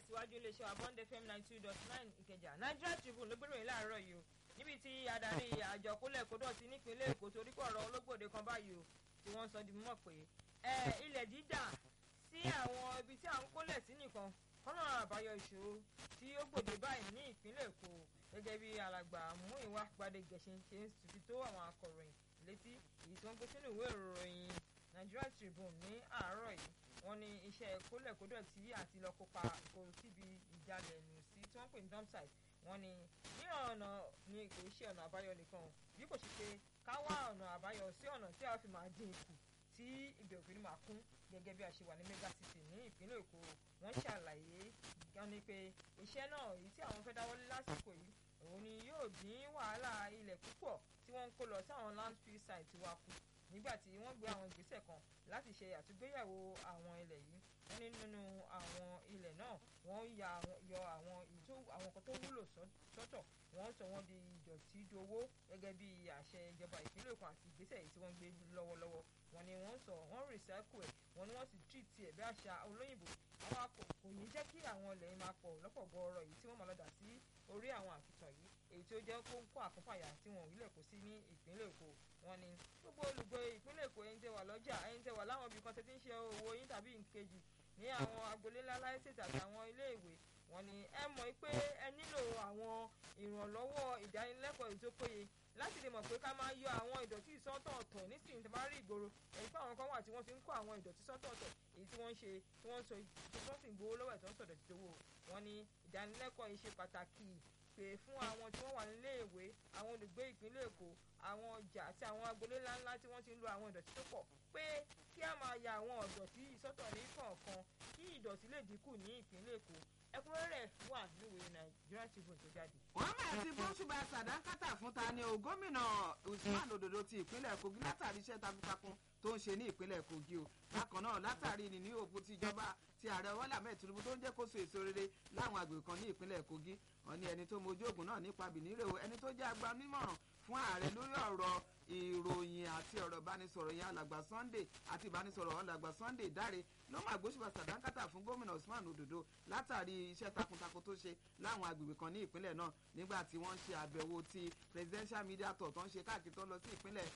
tẹ̀síwájú iléeṣẹ́ Bond FM 92.9 Ìkẹjà. Nigeria Tribune ló gbèrò yín láàárọ̀ yìí o níbi tí adarí àjọ kólẹ̀kódọ̀tí nípínlẹ̀ Èkó torí pé ọ̀rọ̀ ológbòde kan báyìí o tí wọ́n sọ di mímọ̀ pé ilẹ̀ dídà sí àwọn ibi tí à ń kólẹ̀ sí nìkan kọ́nà àbáyọ ìṣòro tí ó gbòde báyìí ní ìpínlẹ̀ Èkó gẹ́gẹ́ bí alàgbà Múyìwá Gbadegẹṣin ṣe ń fi tó àwọn akọ̀ròyìn létí èyí tí wọ́n gbé sínú ìwé ìròyìn Nigeria Tribune ní àárọ̀ yìí. Wọ́n ní iṣẹ́ kólẹ̀kódọ̀tí àti lọ kópa kò síbi ìjalẹ̀ nù sí tí wọ́n pè ní dump site. Wọ́n ní ọ̀nà ni kò ṣe ọ̀nà àbáyọ nìkan bí kò ṣe pé ká wá ọ̀nà àbáyọ sí ọ̀nà tí a fi máa dín kù tí ibẹ̀ òfin máa kún gẹ́gẹ́ bí a ṣe wà ní mega city ní ìpínlẹ̀ Èkó. Wọ́n ṣàlàyé gan ni pé iṣẹ́ náà èyí tí àwọn fẹ́ dáwọ́lé lásìkò yìí òun ni yóò dín wàhálà ilẹ̀ púpọ̀ tí wọ́n ń kó lọ sí àwọn landfill site wa kù nígbà tí wọ́n gbé àwọn ìgbésẹ̀ kan láti ṣe àtúgbéyẹ̀wò àwọn ilẹ̀ yìí. Wọ́n ní nínú àwọn ilẹ̀ náà wọ́n yọ àwọn kan tó wúlò sọ́tọ̀ wọ́n sọ wọ́n di ìdọ̀tí dowó gẹ́gẹ́ bí àṣẹ ìjọba ìpínlẹ̀ Èkó àti ìgbésẹ̀ yìí tí wọ́n gbé lọ́wọ́lọ́wọ́. Wọ́n ní wọ́n recycle ẹ̀ wọ́n ní wọ́n sì treat ẹ̀ bí àṣà olóyìnbó. Àwọn kò ní jẹ́ kí àwọn ilẹ̀ yìí máa pọ̀ lọ́pọ̀ gbọ́ọ̀rọ̀ yìí tí wọ́n máa lọ dà sí orí àwọn àkìtàn yìí èyí tí ó jẹ́ kó ń kó àkúnfàyà tí wọn ò rí lẹ̀ kó sí ní ìpínlẹ̀ Èkó. Wọ́n ní gbogbo olùgbé ìpínlẹ̀ Èkó ẹ̀yin tẹ́ wà lọ́jà ẹ̀yin tẹ́ wà láwọn ibì kan tẹ́ ti ń ṣe owó yín tàbí ìkejì ní àwọn agboolé ńlá láìsè tàbí àwọn ilé ìwé. Wọ́n ní ẹ mọ̀ pé ẹ nílò àwọn ìrànlọ́wọ́ ìdánilẹ́kọ̀ọ́ èyí tó péye láti lè mọ̀ pé ká máa yọ àwọn ìdọ̀tí sọ́tọ̀ọ̀tọ̀ nísìnyí tó bá rí ìgboro èyí pé àwọn kan wà tí wọ́n ti ń kó àwọn ìdọ̀tí sọ́tọ̀ọ̀tọ̀ èyí tí wọ́n ń ṣe tí wọ́n sì ń gbowó lọ́wọ́ ẹ̀ tó ń sọ̀dọ̀ ti dowó. Wọ́n ní ìdánilẹ́kọ̀ọ́ yìí ṣe pàtàkì pé fún àwọn tí wọ́n wà nílé ìwé àwọn olùgbé ìpínlẹ̀ Èkó àwọn ọjà àti àwọn agboolé ńláńlá tí wọ́n ti ń lo àwọn ìdọ̀tí tó pọ̀ pé kí a máa ya àwọn ìdọ̀tí ìsọ́tọ̀ ní kọ̀ọ̀kan kí ìdọ̀tí lè dínkù ní ìpínlẹ̀ Èkó. Ẹ̀kúnrẹ́rẹ́ wà níwèé Nigeria Tribune tó jáde. wọ́n máa ti bóṣùbà sàdánkátà fún ta ni o gómìnà Usman Ododo ti ìpínlẹ̀ Kogi látàrí iṣẹ́ takuntakun tó ń ṣe ní ìpínlẹ̀ Kogi o. Bákan náà látàrí ní òkú tìjọba ti ààrẹ Bọ́lá Ahmed Tinubu tó ń jẹ́ kó so èso rere láwọn àgbègbè kan ní ìpínlẹ̀ Kogi. Wọ́n ní ẹni tó mojú ògùn náà nípa bìnírè o ẹni tó jẹ́ agbanímọ̀ràn fún ààrẹ lórí ọ̀rọ̀ ìròyìn àti ọ̀rọ̀ ìbánisọ̀rọ̀ yẹn alàgbà Sunday àti ìbánisọ̀rọ̀ alàgbà Sunday Dáre ló máa gbóṣùbà sàdánkátà fún gómìnà Usman Ododo látàrí iṣẹ́ takuntakun tó ṣe láwọn agbègbè kan ní ìpínlẹ̀ náà nígbà tí wọ́n ń ṣe àbẹ̀wò ti presidential media tour tó ń ṣe káàkiri tó lọ sí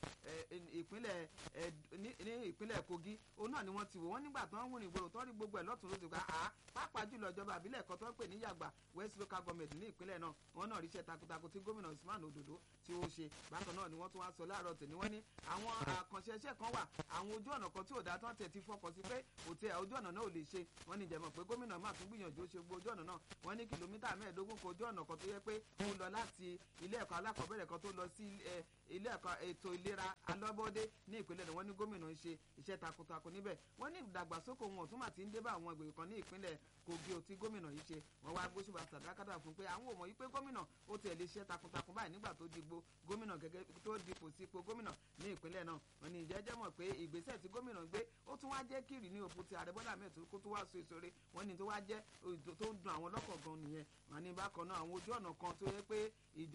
ìpínlẹ̀ Kogi. Òun náà ni wọ́n ti wò wọ́n nígbà tó ń wúrin ìgboro tó rí gbogbo ẹ̀ lọ́tún lóṣù gbà pàápàá jùlọ ìjọba àbílẹ̀ kan tó ń pè ní Yàgbà West Local Government ní ìpínlẹ̀ náà wọ́n náà ríṣẹ́ takuntakun tí gómìnà Usman Ododo tí ó ṣe. Bákan náà ni wọ́n tún wá sọ láàárọ̀ tẹ̀ ní wọ́n ní àwọn àkànṣe iṣẹ́ kan wà àwọn ojú ọ̀nà kan tí ò dá tán tẹ̀ ti fọkàn sí pé òtẹ́ ojú ọ̀nà náà ò lè ṣe. Wọ́n ní ìjẹ̀mọ̀ pé gómìnà máa tún gbìyànjú ó ṣe gbogbo ojú ọ̀nà náà. Wọ́n ní kìlómítà 15 kó ojú ọ̀nà kan tó yẹ pé ó lọ láti ilé ẹ̀kọ́ alákọ̀ọ́bẹ̀rẹ̀ kan tó lọ sí ilé ẹ̀kọ́ ètò ìlera alọ́bọ́dé ní ìpínlẹ̀ náà. Wọ́n ní gómìnà ń ṣe iṣẹ́ takuntakun níbẹ̀. Wọ́n ní ìdàgbàsókè ohun ọ̀tún màtí ń dé bá àwọn agbègbè kan ní ìpínlẹ̀ Kogi tí gómìnà yìí ṣe. Wọ́n wá gbóṣùbà sàdákátà fún pé àwọn ò mọ̀ yí pé gómìnà ó tẹ̀lé iṣẹ́ takuntakun báyìí nígbà tó dìbò gómìnà gẹ́gẹ́ tó dipò sí ipò gómìnà ní ìpínlẹ̀ náà. Wọ́n ní ìjẹ́jẹ́ mọ̀ pé ìgbésẹ̀ tí gómìnà gbé ó tún wá jẹ́ kiri ní òpó ti ààrẹ Bọ́lá Ahmed kó tó wá so èso re. Wọ́n ní tó wá jẹ́ tó ń dun àwọn lọ́kọ̀ gan nìyẹn. Wọ́n ní bákan náà àwọn ojú ọ̀nà kan tó yẹ pé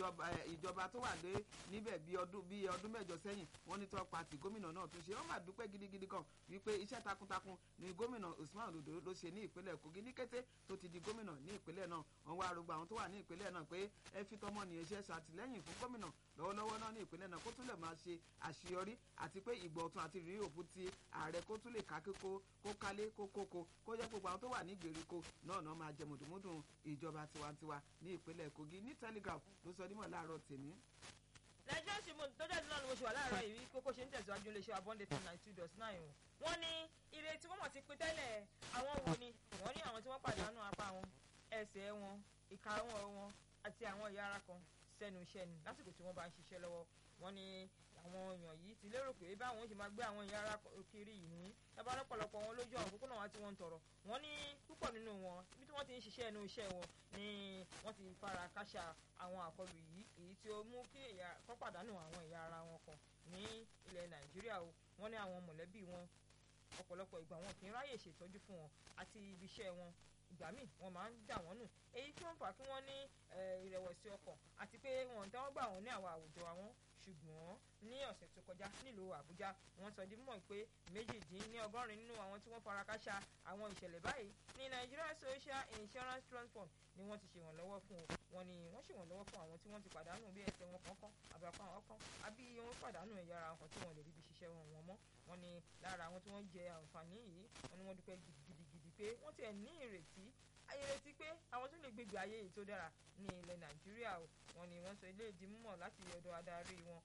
ìjọba tó wà dé níbẹ̀ bí ọdún mẹ́jọ sẹ́yìn wọ́n ní tó pa ti gómìnà náà tún ṣe. Wọ́n máa dúpẹ́ gidigidi kan wípé iṣẹ́ takuntakun ni gómìnà Usman Ododo ló ṣe ní ìpínlẹ̀ Kogi ní kété tó ti di gómìnà ní ìpínlẹ̀ náà. Wọ́n wá rògbò àwọn tó wà ní ìpínlẹ̀ náà pé ẹ fi tọmọnìyàn ṣe ṣàtìlẹ́yìn fún gómìnà lọ́wọ́lọ́wọ́ náà ní ìpínlẹ̀ náà kó tún lè máa ṣe àṣeyọrí àti pé ìgbọ̀ ọ̀tun àti ìrírí òfu ti ààrẹ kó tún lè ká kíkó kó kálé kó kóko kó jẹ́ gbogbo àwọn tó wà ní ìgbèríko náà náà máa jẹ mùdùmùdùn ìjọba tiwantiwa ní ìpínlẹ̀ Kogi. Ní Telegraph ló sọ nímọ̀ láàárọ̀ tèmi. Nigeria Tribune tó jáde náà ni mo ṣe wà láàárọ̀ yìí kókó ṣe ń tẹ̀síwájú iléeṣẹ́ Bond FM 92.9 o. Wọ́n ní ire tí wọ́n mọ̀ ti pín tẹ́lẹ̀ àwọn wo ni wọ́n ní àwọn tí wọ́n pàdánù apá wọn ẹsẹ̀ wọn ìka wọn àti àwọn ìyá ara kan sẹ́nu iṣẹ́ ni lásìkò tí wọ́n bá ń ṣiṣẹ́ lọ́wọ́. Wọ́n ní àwọn èèyàn yìí ti lérò pé báwọn ṣe máa gbé àwọn ìyá ara kiri yìí ní ẹbá lọ́pọ̀lọpọ̀ wọn lójú àwọn òpópónà wọn tí wọ́n ń tọrọ. Wọ́n ní púpọ̀ nínú wọn ibi tí wọ́n ti ń ṣiṣẹ́ ẹnu iṣẹ́ wọn ni wọ́n ti fara káṣá àwọn àkọlù yìí èyí tí ó mú kí kọ́ pàdánù àwọn ìyá ara wọn kan ní ilẹ̀ Nàìjíríà o. Wọ́n ní àwọn mọ̀lẹ́bí wọn ọ̀pọ̀lọpọ̀ ìgbà wọn kì í ráyè ṣètọ́jú fún wọn àti ibi iṣẹ́ wọn ìgbà míì wọ́n máa ń dà wọ́n nù èyí tí ó ń fà kí wọ́n ní ìrẹ̀wẹ̀sì ọkàn àti pé wọ́n ń tẹ́wọ́ gbà wọ́n ní àwọn àwùjọ àwọn. ṣùgbọ́n ní ọ̀sẹ̀ tó kọjá nílùú Àbújá wọ́n sọ di mímọ̀ pé 180 nínú àwọn tí wọ́n fara káṣá àwọn ìṣẹ̀lẹ̀ báyìí ní Nigeria Social Insurance Trust Fund ni wọ́n ti ṣèrànlọ́wọ́ fún wọn ni wọ́n ṣèrànlọ́wọ́ fún àwọn tí wọ́n ti pàdánù bí ẹsẹ̀ wọn kọ̀ọ̀kan àbàpá àwọn kan àbí wọ́n pàdánù ẹ̀yà ara wọn tí wọ́n lè ríbi ṣiṣẹ́ wọn mọ́ wọn ni lára àwọn tí wọ́n jẹ àǹfààní yìí wọn ni wọ́n dúpẹ́ gidigidi pé wọ́n tiẹ̀ ní ìrètí pé àwọn tó lè gbégbé ayé yìí tó dára ní ilẹ̀ Nàìjíríà o wọn ni wọ́n sọ ilé ìdí mímọ̀ láti ọ̀dọ̀ adarí wọn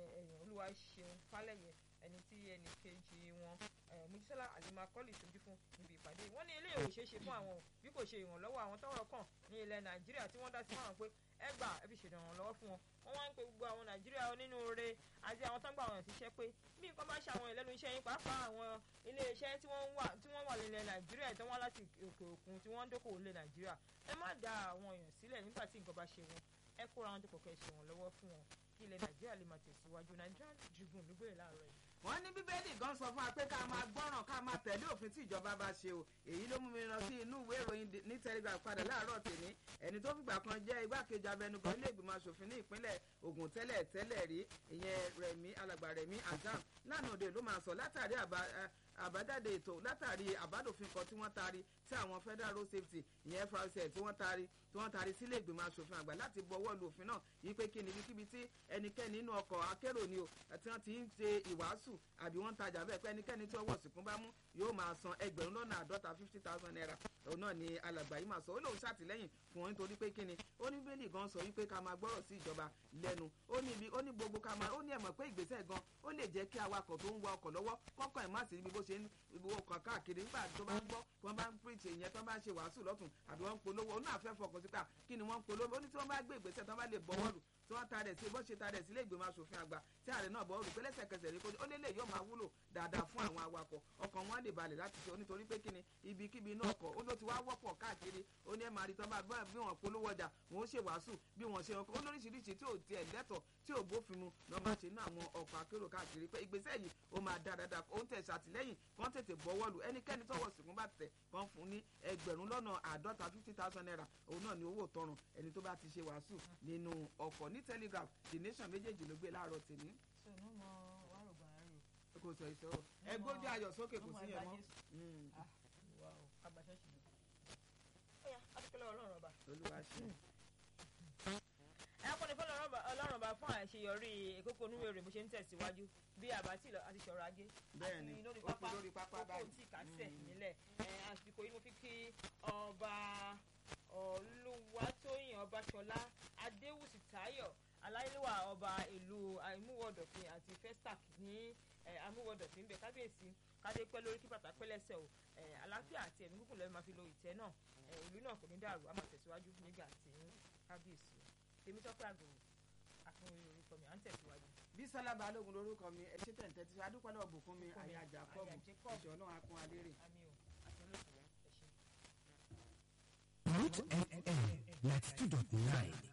Olúwaṣeun Fálẹ́yẹ ẹni tí ẹnì kejì wọn Mojísọ́lá Alimakọ́lì ṣojú fún níbi ìpàdé wọn ní ilé ìwé ṣeéṣe fún àwọn bí kò ṣe ìrànlọ́wọ́ àwọn tọ́rọ̀ kàn ní ilẹ̀ Nàìjíríà tí wọ́n dá sí fáwọn pé ẹ gbà ẹ fi ṣèrànlọ́wọ́ fún wọn wọ́n wá ń pe gbogbo àwọn Nàìjíríà onínúure àti àwọn tó ń gbà wọn síṣẹ́ pé bí nǹkan bá ṣe àwọn ìlẹ́nu iṣẹ́ yín pàápàá àwọn ilé iṣẹ́ tí wọ́n wà nílẹ̀ Nàìjíríà tí wọ́n láti òkè òkun tí wọ́n ń dókòwò lé Nàìjíríà ẹ má dá àwọn èèyàn sílẹ̀ nígbà tí nǹkan bá ṣe wọn ẹ kóra wọn dépò kẹ́ ṣèrànlọ́wọ́ fún wọn kí ilẹ̀ Nàìjíríà lè máa tẹ̀síwájú Nigerian Tribune ló gbé láàárọ̀ yìí. wọ́n ní Bíbélì gan sọ fún wa pé ká máa gbọ́ràn ká máa tẹ̀lé òfin tí ìjọba bá ṣe o èyí ló mú mi lọ sí inú ìwé ìròyìn ní Telegraph padà láàárọ̀ tèmi ẹni tó fìgbà kan jẹ́ igbákejì abẹnugan ilé ìgbìmọ̀ asòfin ní ìpínlẹ̀ Ògùn tẹ́lẹ̀ rí ìyẹn alàgbà Rẹ̀mí Azam lánàá òde ló máa sọ látàrí àbájáde ètò látàrí àbádòfin kan tí wọ́n taari tí àwọn Federal Road Safety ìyẹn FRSA tí wọ́n taari sílé ìgbìmọ̀ asòfin àgbà láti bọwọ́ lu òfin náà yìí pé kí ni ibikíbi tí ẹnikẹ́ni nínú ọkọ̀ akérò ni o tí wọ́n ti ń ṣe ìwàásù àbí wọ́n ń tajà bẹ́ẹ̀ pé ẹnikẹ́ni tí ọwọ́ sìnkún bá mú yóò máa san ẹgbẹ̀rún lọ́nà àádọ́ta 50,000 naira òun náà ni alàgbà yìí máa sọ ó lóun ṣàtìlẹ́yìn fún wọn nítorí pé kí ni ó ní Bíbélì gan sọ wípé ká máa gbọ́rọ̀ sí ìjọba lẹ́nu ó ní gbogbo ká máa ó ní ẹ̀mọ̀ pé ìgbésẹ̀ gan ó lè jẹ́ kí awakọ̀ tó ń wa ọkọ̀ lọ́wọ́ kọ́kọ́ ẹ̀ má sí ibi bó ṣe ń ọkọ̀ káàkiri nígbà tó bá ń gbọ́ tí wọ́n bá ń píríṣì ìyẹn tó bá ń ṣe wàásù lọ́tún àbí wọ́n ń polówó ó náà fẹ́ fọkàn sí pé kí ni wọ́n ń polówó ó ní tí wọ́n bá gbé ìgbésẹ̀ tó bá lè bọ́ wọ́ọ̀lù tí wọ́n tarẹ̀ sí bó ṣe tarẹ̀ sílé ìgbìmọ̀ asòfin àgbà tí ààrẹ náà bọ́ olùpẹ́ lẹ́sẹ̀kẹsẹ̀ rí kojú ó lélẹ̀ yóò máa wúlò dáadáa fún àwọn awakọ̀ ọkàn wọn lè balẹ̀ láti ṣe onítorí pé kíni ibikíbi inú ọkọ̀ ó ló ti wá wọ́pọ̀ káàkiri ó ní ẹ̀ máa rí tán bá bí wọ́n polówó ọjà wọn ó ṣe wàásù bí wọ́n ṣe ọkọ̀ ó lóríṣiríṣi tí ò tiẹ̀ lẹ́tọ̀ tí ò bófin mu lọ́ máa ṣe ní àwọn ọkọ̀ akérò káàkiri pé ìgbésẹ̀ yìí ó máa dá dáadáa ó ń tẹ̀ ṣàtìlẹ́yìn kán tètè bọ́wọ́lù ẹnikẹ́ni tọ́wọ́ sìnkún bá tẹ̀ kán fún ní ẹgbẹ̀rún lọ́nà àádọ́ta 50,000 naira òun náà ni owó tọrùn ẹni tó bá ti ṣe wàásù nínú ọkọ̀ ní Telegraph The Nation méjèèjì ló gbé láàárọ̀ tèmi. sọ̀nù mọ wàrùgbà rẹ̀. kò sọ ìṣòro ẹgbójú ayọ̀ sókè kò sí yẹn mọ́. olúwa ṣe. ẹ kọ́ ni fọlọ́ ọlọ́run bá fún àṣeyọrí ìkókó onúwé rẹ̀ bó ṣe ń tẹ̀síwájú bí àbátì àti ṣọ̀rọ̀ ajé bẹ́ẹ̀ni àti lórí pápá báyìí tí kásẹ̀ nílẹ̀ àsìkò yìí mo fi kí ọba Olúwatóyìn Ọbaṣọlá Adéwùsì Táyọ̀ aláìlúwà ọba ìlú Amúwọ̀dọ̀fin àti Festac ní Amúwọ̀dọ̀fin bẹ kábíyèsí kádé pẹ́ lórí kí bàtà pẹ́ lẹ́sẹ̀ o àlàáfíà àti ẹ̀mí gúngùn lẹ́nu máa fi lo ìtẹ́ náà ìlú náà kò ní dàrú a máa tẹ̀síwájú nígbà tí kábíyèsí Tèmítọ́pẹ́ Àgòrò àfihàn orúkọ mi à ń tẹ̀síwájú. Bísọ́lá Balógun lórúkọ mi ẹ ṣe tẹ̀ǹtẹ̀ tí adúpẹ́ náà bùkún mi àyájà kọ́ọ̀bù ìṣọ̀ náà akún alérè. Root FM 92.9